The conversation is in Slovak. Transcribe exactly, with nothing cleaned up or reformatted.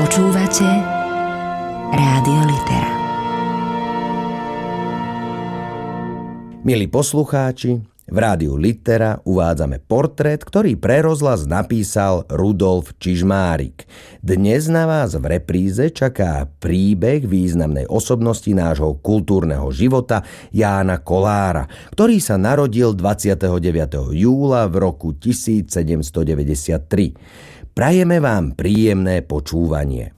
Počúvate Rádio Litera. Milí poslucháči, v Rádiu Litera uvádzame portrét, ktorý pre rozhlas napísal Rudolf Čižmárik. Dnes na vás v repríze čaká príbeh významnej osobnosti nášho kultúrneho života Jána Kolára, ktorý sa narodil dvadsiateho deviateho júla v roku tisícsedemstodeväťdesiattri. Prajeme vám príjemné počúvanie.